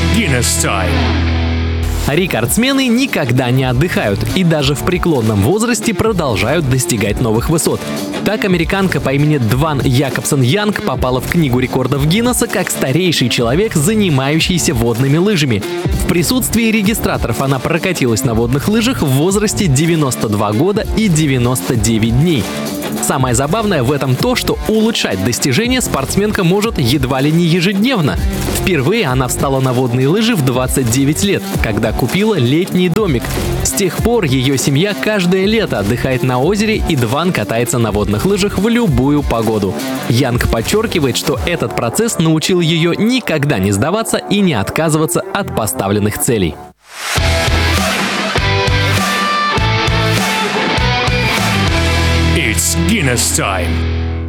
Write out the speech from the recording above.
Guinness time. Рекордсмены никогда не отдыхают и даже в преклонном возрасте продолжают достигать новых высот. Так, американка по имени Дван Якобсон Янг попала в книгу рекордов Гиннесса как старейший человек, занимающийся водными лыжами. В присутствии регистраторов она прокатилась на водных лыжах в возрасте 92 года и 99 дней. Самое забавное в этом то, что улучшать достижения спортсменка может едва ли не ежедневно. Впервые она встала на водные лыжи в 29 лет, когда купила летний домик. С тех пор ее семья каждое лето отдыхает на озере, и Дван катается на водных лыжах в любую погоду. Янг подчеркивает, что этот процесс научил ее никогда не сдаваться и не отказываться от поставленных целей. It's Guinness time.